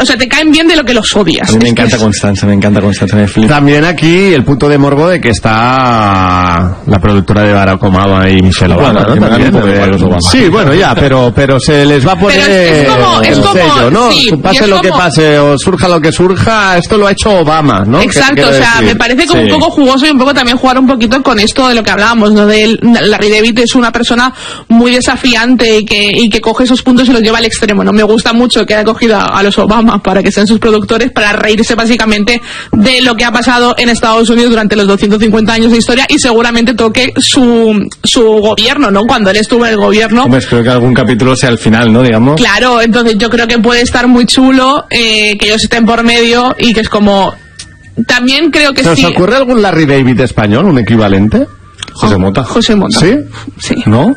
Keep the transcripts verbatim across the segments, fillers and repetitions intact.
o sea, te caen bien de lo que los odias. A mí me es encanta es... Constanza, me encanta Constanza, me flipa. También aquí el punto de morbo de que está la productora de Barack Obama y Michelle Obama, Bueno, ¿no? También, igual los Obama. sí, bueno, ya, pero pero se les va a poner es como- es el como- sello, ¿no? sí, Pase y es lo que como- pase o surja lo que surja, esto lo ha hecho Obama, ¿no? Exacto, o sea, me parece como Sí. un poco jugoso y un poco también jugar un poquito con esto de lo que hablábamos, ¿no? De Larry David es una persona muy desafiante y que, y que coge esos puntos y los lleva al extremo, ¿no? Me gusta mucho que haya cogido a, a los Obama para que sean sus productores, para reírse básicamente de lo que ha pasado en Estados Unidos durante los doscientos cincuenta años de historia y seguramente toque su, su gobierno, ¿no? Cuando él estuvo en el gobierno. Hombre, espero que algún capítulo sea el final, ¿no? Digamos. Claro, entonces yo creo que puede estar muy chulo, eh, que ellos estén por medio y que es como... También creo que ¿Se sí. os ocurre algún Larry David español, un equivalente? José Mota. José Mota. ¿Sí? Sí. ¿No?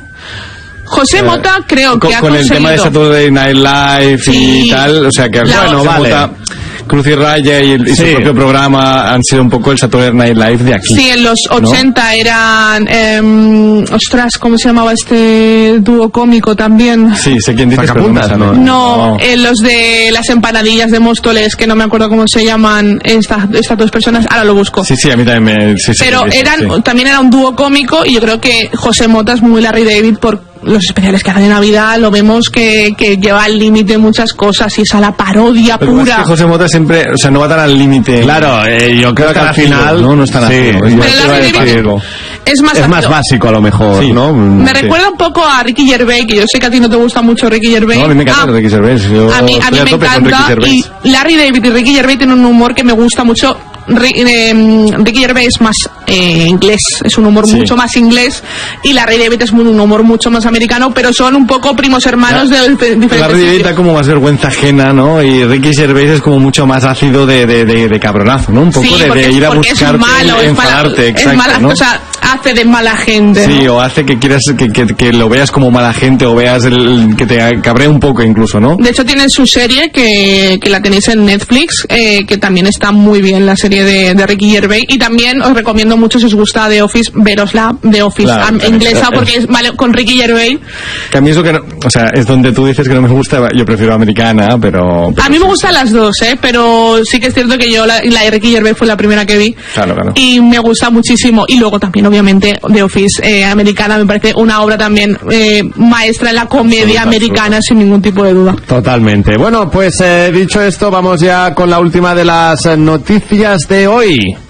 José Mota creo con, que ha con el conseguido... tema de Saturday Night Live Sí. y tal, o sea que La- bueno, José vale. Mota, Cruz y Raya y, el, y Sí. su propio programa han sido un poco el Saturday Night Live de aquí. Sí, en los ochenta eran... Eh, ostras, ¿cómo se llamaba este dúo cómico también? Sí, sé quién dices, pero no me Sacapuntas, sale. No, No. eh, los de las empanadillas de Móstoles, que no me acuerdo cómo se llaman estas, estas dos personas, ahora lo busco. Sí, sí, a mí también me... Sí, sí, Pero sí, sí, eran sí. también era un dúo cómico y yo creo que José Mota es muy Larry David por los especiales que hacen en Navidad, lo vemos que, que lleva al límite muchas cosas y es a la parodia Lo que pasa es pura. que José Mota siempre, o sea, no va tan al límite. Claro, eh, yo creo que al final... No, no es tan sí, ácido. yo Es te más- Pero iba a Larry decir, David es más, es más ácido. básico a lo mejor, Sí. ¿no? Me Sí. recuerda un poco a Ricky Gervais, que yo sé que a ti no te gusta mucho Ricky Gervais. No, a mí me encanta Ah, Ricky Gervais. Yo a mí, a estoy mí me tope con Ricky encanta Gervais. y Larry David y Ricky Gervais tienen un humor que me gusta mucho. Ri- eh, Ricky Gervais es más eh, inglés, es un humor Sí. mucho más inglés y Larry David es un humor mucho más americano, pero son un poco primos hermanos de diferentes Larry David sitios. da como más vergüenza ajena, ¿no? Y Ricky Gervais es como mucho más ácido de, de, de, de cabronazo, ¿no? Un poco Sí, de, porque de es- ir a porque es buscarte, malo, es mala, enfadarte, es exacto, mala, ¿no? o sea, hace de mala gente, Sí, ¿no? o hace que quieras que, que, que lo veas como mala gente o veas el, que te cabree un poco incluso, ¿no? De hecho tienen su serie que, que la tenéis en Netflix, eh, que también está muy bien, la serie de, de Ricky Gervais, y también os recomiendo mucho, si os gusta The Office, verosla, The Office Claro, am- claro, inglesa, claro. porque es vale, con Ricky Gervais. Que a mí es lo que no, o sea, es donde tú dices que no me gusta, yo prefiero americana, pero... pero A mí me sí, gustan las dos, ¿eh? Pero sí que es cierto que yo la, la de Ricky Gervais fue la primera que vi. Claro, claro. Y me gusta muchísimo. Y luego también, obviamente, The Office eh, americana me parece una obra también eh, maestra en la comedia Absoluta, americana, absoluta. sin ningún tipo de duda. Totalmente. Bueno, pues eh, dicho esto, vamos ya con la última de las eh, noticias de hoy.